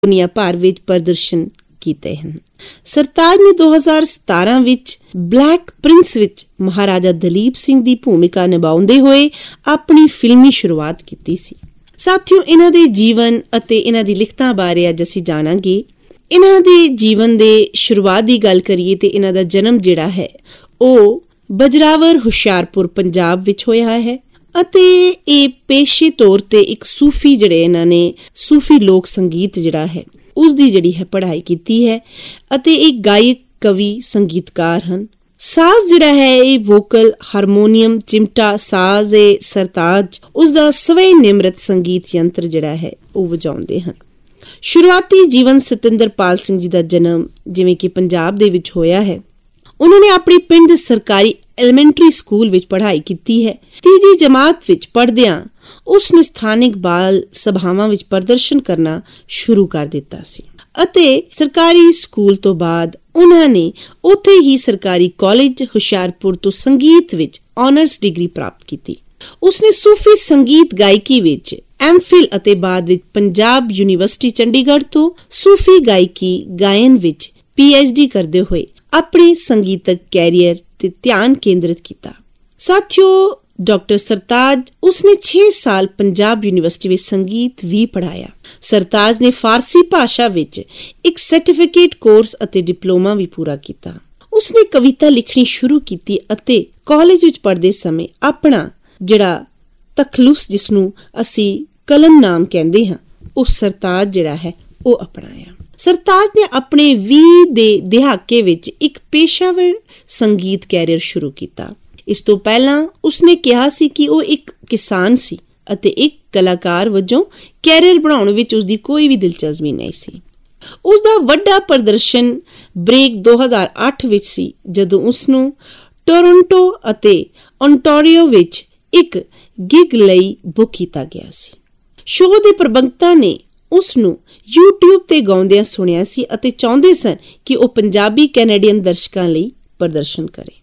ਦੁਨੀਆ ਭਰ ਵਿੱਚ ਪ੍ਰਦਰਸ਼ਨ ਕੀਤੇ ਹਨ। ਸਰਤਾਜ ਨੇ 2017 ਵਿੱਚ ਬਲੈਕ ਪ੍ਰਿੰਸ ਵਿੱਚ ਮਹਾਰਾਜਾ ਦਲੀਪ ਸਿੰਘ ਦੀ ਭੂਮਿਕਾ ਨਿਭਾਉਂਦੇ ਹੋਏ ਆਪਣੀ ਫਿਲਮੀ ਸ਼ੁਰੂਆਤ ਕੀਤੀ ਸੀ। ਸਾਥੀਓ, ਇਹਨਾਂ ਦੇ ਜੀਵਨ ਅਤੇ ਇਹਨਾਂ ਦੀ ਲਿਖਤਾਂ ਬਾਰੇ ਅੱਜ ਅਸੀਂ ਜਾਣਾਂਗੇ। ਇਹਨਾਂ ਦੇ ਜੀਵਨ ਦੇ ਸ਼ੁਰੂਆਤ ਦੀ ਗੱਲ ਕਰੀਏ ਤੇ ਇਹਨਾਂ ਦਾ ਜਨਮ ਜਿਹੜਾ ਹੈ ਉਹ ਬਜਰਾਵਰ, ਹੁਸ਼ਿਆਰਪੁਰ, ਪੰਜਾਬ ਵਿੱਚ ਹੋਇਆ ਹੈ ਅਤੇ ਇਹ ਪੇਸ਼ੇ ਤੌਰ ਤੇ ਇੱਕ ਸੂਫੀ ਜਿਹੜੇ ਇਹਨਾਂ ਨੇ ਸੂਫੀ ਲੋਕ ਸੰਗੀਤ ਜਿਹੜਾ ਹੈ ਉਸ ਦੀ ਜਿਹੜੀ ਹੈ ਪੜ੍ਹਾਈ ਕੀਤੀ ਹੈ ਅਤੇ ਇਹ ਗਾਇਕ, ਕਵੀ, ਸੰਗੀਤਕਾਰ ਹਨ। ਸਾਜ਼ ਜਿਹੜਾ ਹੈ ਇਹ ਵੋਕਲ, ਹਾਰਮੋਨੀਅਮ, ਚਿਮਟਾ ਸਾਜ਼ ਏ ਸਰਤਾਜ ਉਸਦਾ ਸਵੈ ਨਿਮਰਤ ਸੰਗੀਤ ਯੰਤਰ ਜਿਹੜਾ ਹੈ ਉਹ ਵਜਾਉਂਦੇ ਹਨ। ਸ਼ੁਰੂਆਤੀ ਜੀਵਨ ਸਤਿੰਦਰਪਾਲ ਸਿੰਘ ਜੀ ਦਾ ਜਨਮ ਜਿਵੇਂ ਕਿ ਪੰਜਾਬ ਦੇ ਵਿੱਚ ਹੋਇਆ ਹੈ। ਉਹਨਾਂ ਨੇ ਆਪਣੇ ਪਿੰਡ ਦੇ ਸਰਕਾਰੀ ਐਲੀਮੈਂਟਰੀ ਸਕੂਲ ਵਿੱਚ ਪੜ੍ਹਾਈ ਕੀਤੀ ਹੈ। 3 ਜਮਾਤ ਵਿੱਚ ਪੜ੍ਹਦਿਆਂ ਉਸਨੇ ਸਥਾਨਕ ਬਾਲ ਸਭਾਵਾਂ ਵਿੱਚ ਪ੍ਰਦਰਸ਼ਨ ਕਰਨਾ ਸ਼ੁਰੂ ਕਰ ਦਿੱਤਾ ਸੀ ਅਤੇ ਸਰਕਾਰੀ ਸਕੂਲ ਤੋਂ ਬਾਅਦ ਉਹਨਾਂ ਨੇ ਉੱਥੇ ਹੀ ਸਰਕਾਰੀ ਕਾਲਜ ਹੁਸ਼ਿਆਰਪੁਰ ਤੋਂ ਸੰਗੀਤ ਵਿੱਚ ਆਨਰਸ ਡਿਗਰੀ ਪ੍ਰਾਪਤ ਕੀਤੀ। ਉਸਨੇ ਸੂਫੀ ਸੰਗੀਤ ਗਾਇਕੀ ਵਿੱਚ ਐਮਫਿਲ ਅਤੇ ਬਾਅਦ ਵਿੱਚ ਪੰਜਾਬ ਯੂਨੀਵਰਸਿਟੀ ਚੰਡੀਗੜ੍ਹ ਤੋਂ ਸੂਫੀ ਗਾਇਕੀ ਗਾਇਨ ਵਿੱਚ PhD ਕਰਦੇ ਹੋਏ ਆਪਣੇ ਸੰਗੀਤਕ ਕੈਰੀਅਰ ਤੇ ਧਿਆਨ ਕੇਂਦਰਿਤ ਕੀਤਾ। ਸਾਥੀਓ, ਡਾਕਟਰ ਸਰਤਾਜ ਉਸਨੇ 6 ਸਾਲ ਪੰਜਾਬ ਯੂਨੀਵਰਸਿਟੀ ਵਿੱਚ ਸੰਗੀਤ ਵੀ ਪੜ੍ਹਾਇਆ। ਸਰਤਾਜ ਨੇ ਫਾਰਸੀ ਭਾਸ਼ਾ ਵਿੱਚ ਇੱਕ ਸਰਟੀਫਿਕੇਟ ਕੋਰਸ ਅਤੇ ਡਿਪਲੋਮਾ ਵੀ ਪੂਰਾ ਕੀਤਾ। ਉਸਨੇ ਕਵਿਤਾ ਲਿਖਣੀ ਸ਼ੁਰੂ ਕੀਤੀ ਅਤੇ ਕਾਲਜ ਵਿੱਚ ਪੜ੍ਹਦੇ ਸਮੇਂ ਆਪਣਾ ਜਿਹੜਾ ਤਖਲੁਸ, ਜਿਸਨੂੰ ਅਸੀਂ ਕਲਮ ਨਾਮ ਕਹਿੰਦੇ ਹਾਂ, ਉਹ ਸਰਤਾਜ ਜਿਹੜਾ ਹੈ ਉਹ ਅਪਣਾਇਆ। ਸਰਤਾਜ ਨੇ ਆਪਣੇ 20 ਦੇ ਦਹਾਕੇ ਵਿੱਚ ਇੱਕ ਪੇਸ਼ਾਵਰ ਸੰਗੀਤ ਕੈਰੀਅਰ ਸ਼ੁਰੂ ਕੀਤਾ। ਇਸ ਤੋਂ ਪਹਿਲਾਂ ਉਸਨੇ ਕਿਹਾ ਸੀ ਕਿ ਉਹ ਇੱਕ ਕਿਸਾਨ ਸੀ ਅਤੇ ਇੱਕ ਕਲਾਕਾਰ ਵਜੋਂ ਕੈਰੀਅਰ ਬਣਾਉਣ ਵਿੱਚ ਉਸਦੀ ਕੋਈ ਵੀ ਦਿਲਚਸਪੀ ਨਹੀਂ ਸੀ। ਉਸਦਾ ਵੱਡਾ ਪ੍ਰਦਰਸ਼ਨ ਬ੍ਰੇਕ 2008 ਵਿੱਚ ਸੀ, ਜਦੋਂ ਉਸਨੂੰ ਟੋਰਾਂਟੋ ਅਤੇ ਓਨਟਾਰੀਓ ਵਿੱਚ ਇੱਕ ਗਿਗ ਲਈ ਬੁੱਕ ਕੀਤਾ ਗਿਆ ਸੀ। ਸ਼ੋਅ ਦੇ ਪ੍ਰਬੰਧਕਾਂ ਨੇ ਉਸ ਨੂੰ YouTube ਤੇ ਗਾਉਂਦਿਆਂ ਸੁਣਿਆ ਸੀ ਅਤੇ ਚਾਹੁੰਦੇ ਸਨ ਕਿ ਉਹ ਪੰਜਾਬੀ ਕੈਨੇਡੀਅਨ ਦਰਸ਼ਕਾਂ ਲਈ ਪ੍ਰਦਰਸ਼ਨ ਕਰੇ।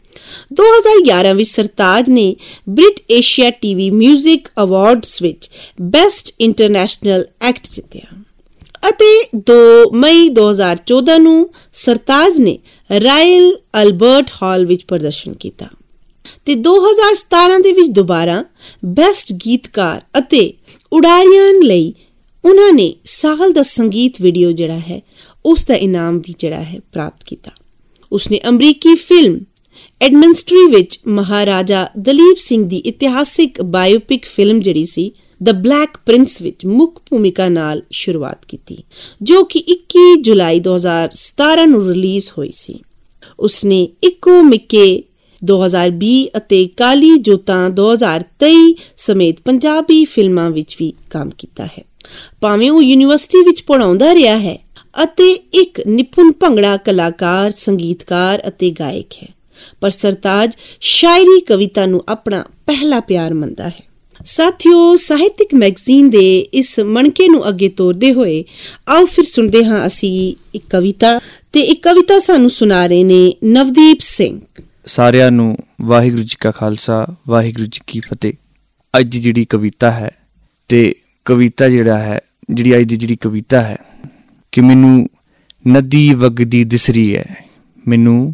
2011 ਵਿੱਚ ਸਰਤਾਜ ਨੇ ਬ੍ਰਿਟ ਏਸ਼ੀਆ TV ਮਿਊਜ਼ਿਕ ਅਵਾਰਡਸ ਵਿੱਚ ਬੈਸਟ ਇੰਟਰਨੈਸ਼ਨਲ ਐਕਟ ਜਿੱਤਿਆ ਅਤੇ 2 ਮਈ 2014 ਨੂੰ ਸਰਤਾਜ ਨੇ ਰਾਇਲ ਅਲਬਰਟ ਹਾਲ ਵਿੱਚ ਪ੍ਰਦਰਸ਼ਨ ਕੀਤਾ ਤੇ 2017 ਦੇ ਵਿੱਚ ਦੁਬਾਰਾ ਬੈਸਟ ਗੀਤਕਾਰ ਅਤੇ ਉਡਾਰੀਆਂ ਲਈ ਉਹਨਾਂ ਨੇ ਸਾਲ ਦਾ ਸੰਗੀਤ ਵੀਡੀਓ ਜਿਹੜਾ ਹੈ ਉਸ ਦਾ ਇਨਾਮ ਵੀ ਜਿਹੜਾ ਹੈ ਪ੍ਰਾਪਤ ਕੀਤਾ। ਉਸਨੇ ਅਮਰੀਕੀ ਫਿਲਮ ਐਡਮਿਨਿਸਟਰੀ ਵਿੱਚ ਮਹਾਰਾਜਾ ਦਲੀਪ ਸਿੰਘ ਦੀ ਇਤਿਹਾਸਿਕ ਬਾਇਓਪਿਕ ਫਿਲਮ ਜਿਹੜੀ ਸੀ ਦ ਬਲੈਕ ਪ੍ਰਿੰਸ ਵਿੱਚ ਮੁੱਖ ਭੂਮਿਕਾ ਨਾਲ ਸ਼ੁਰੂਆਤ ਕੀਤੀ, ਜੋ ਕਿ 21 ਜੁਲਾਈ 2017 ਨੂੰ ਰਿਲੀਜ਼ ਹੋਈ ਸੀ। ਉਸਨੇ ਇੱਕੋ ਮਿੱਕੇ 2020 ਅਤੇ ਕਾਲੀ ਜੋਤਾਂ 2023 ਸਮੇਤ ਪੰਜਾਬੀ ਫਿਲਮਾਂ ਵਿੱਚ ਵੀ ਕੰਮ ਕੀਤਾ ਹੈ। ਭਾਵੇਂ ਉਹ ਯੂਨੀਵਰਸਿਟੀ ਵਿੱਚ ਪੜ੍ਹਾਉਂਦਾ ਰਿਹਾ ਹੈ ਅਤੇ ਇੱਕ ਨਿਪੁੰਨ ਭੰਗੜਾ ਕਲਾਕਾਰ, ਸੰਗੀਤਕਾਰ ਅਤੇ ਗਾਇਕ ਹੈ, ਪਰ ਸਰਤਾਜ ਸ਼ਾਇਰੀ ਕਵਿਤਾ ਨੂੰ ਆਪਣਾ ਪਹਿਲਾ ਪਿਆਰ ਮੰਨਦਾ ਹੈ। ਸਾਥੀਓ, ਸਾਹਿਤਿਕ ਮੈਗਜ਼ੀਨ ਦੇ ਇਸ ਮਣਕੇ ਨੂੰ ਅੱਗੇ ਤੋਰਦੇ ਹੋਏ ਆਓ ਫਿਰ ਸੁਣਦੇ ਹਾਂ ਅਸੀਂ ਇੱਕ ਕਵਿਤਾ, ਤੇ ਇੱਕ ਕਵਿਤਾ ਸਾਨੂੰ ਸੁਣਾ ਰਹੇ ਨੇ ਨਵਦੀਪ ਸਿੰਘ। ਸਾਰਿਆਂ ਨੂੰ ਵਾਹਿਗੁਰੂ ਜੀ ਕਾ ਖਾਲਸਾ, ਵਾਹਿਗੁਰੂ ਜੀ ਕੀ ਫਤਿਹ। ਅੱਜ ਦੀ ਜਿਹੜੀ ਕਵਿਤਾ ਹੈ ਤੇ ਕਵਿਤਾ ਜਿਹੜੀ ਅੱਜ ਦੀ ਜਿਹੜੀ ਕਵਿਤਾ ਹੈ ਕਿ ਮੈਨੂੰ ਨਦੀ ਵਗਦੀ ਦਿਸਰੀ ਹੈ, ਮੈਨੂੰ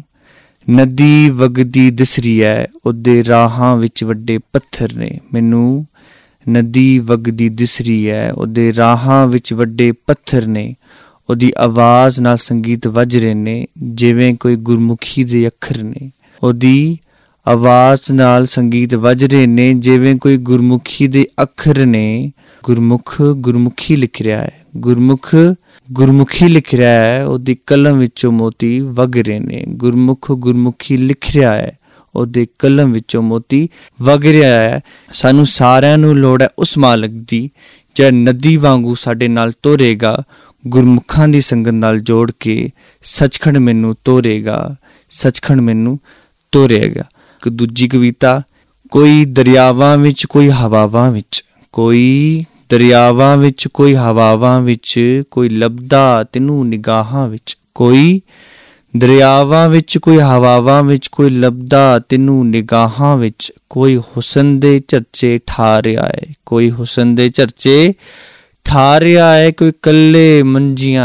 ਨਦੀ ਵਗਦੀ ਦਿਸਰੀ ਹੈ, ਉਹਦੇ ਰਾਹਾਂ ਵਿੱਚ ਵੱਡੇ ਪੱਥਰ ਨੇ। ਮੈਨੂੰ ਨਦੀ ਵਗਦੀ ਦਿਸਰੀ ਹੈ, ਉਹਦੇ ਰਾਹਾਂ ਵਿੱਚ ਵੱਡੇ ਪੱਥਰ ਨੇ। ਉਹਦੀ ਆਵਾਜ਼ ਨਾਲ ਸੰਗੀਤ ਵੱਜ ਰਹੇ ਨੇ ਜਿਵੇਂ ਕੋਈ ਗੁਰਮੁਖੀ ਦੇ ਅੱਖਰ ਨੇ। ਉਹਦੀ ਆਵਾਜ਼ ਨਾਲ ਸੰਗੀਤ ਵੱਜ ਰਹੇ ਨੇ ਜਿਵੇਂ ਕੋਈ ਗੁਰਮੁਖੀ ਦੇ ਅੱਖਰ ਨੇ। ਗੁਰਮੁਖ ਗੁਰਮੁਖੀ ਲਿਖ ਰਿਹਾ ਹੈ, ਗੁਰਮੁਖ ਗੁਰਮੁਖੀ ਲਿਖ ਰਿਹਾ ਹੈ, ਉਹਦੀ ਕਲਮ ਵਿੱਚੋਂ ਮੋਤੀ ਵਗ ਰਹੇ ਨੇ। ਗੁਰਮੁਖ ਗੁਰਮੁਖੀ ਲਿਖ ਰਿਹਾ ਹੈ, ਉਹਦੇ ਕਲਮ ਵਿੱਚੋਂ ਮੋਤੀ ਵਗ ਰਿਹਾ ਹੈ। ਸਾਨੂੰ ਸਾਰਿਆਂ ਨੂੰ ਲੋੜ ਹੈ ਉਸ ਮਾਲਕ ਦੀ ਜਿਹੜਾ ਨਦੀ ਵਾਂਗੂ ਸਾਡੇ ਨਾਲ ਤੋਰੇਗਾ, ਗੁਰਮੁਖਾਂ ਦੀ ਸੰਗਤ ਨਾਲ ਜੋੜ ਕੇ ਸੱਚਖੰਡ ਮੈਨੂੰ ਤੋਰੇਗਾ, ਸੱਚਖੰਡ ਮੈਨੂੰ ਤੋਰੇਗਾ। ਇੱਕ ਦੂਜੀ ਕਵਿਤਾ, ਕੋਈ ਦਰਿਆਵਾਂ ਵਿੱਚ, ਕੋਈ ਹਵਾਵਾਂ ਵਿੱਚ, ਕੋਈ ਦਰਿਆਵਾਂ ਵਿੱਚ, ਕੋਈ ਹਵਾਵਾਂ ਵਿੱਚ, ਕੋਈ ਲੱਭਦਾ ਤੈਨੂੰ ਨਿਗਾਹਾਂ ਵਿੱਚ। ਕੋਈ ਦਰਿਆਵਾਂ ਵਿੱਚ, ਕੋਈ ਹਵਾਵਾਂ ਵਿੱਚ, ਕੋਈ ਲੱਭਦਾ ਤੈਨੂੰ ਨਿਗਾਹਾਂ ਵਿੱਚ। ਕੋਈ ਹੁਸਨ ਦੇ ਚਰਚੇ ਠਾ ਰਿਹਾ ਹੈ, ਕੋਈ ਹੁਸਨ ਦੇ ਚਰਚੇ ਠਾਰਿਆ ਏ ਕੋਈ ਕੱਲੇ ਮੰਜੀਆਂ